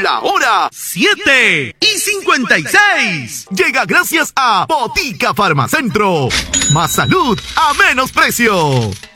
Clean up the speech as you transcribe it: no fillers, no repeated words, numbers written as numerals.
La hora 7:56. Llega gracias a Botica Farmacentro. Más salud a menos precio.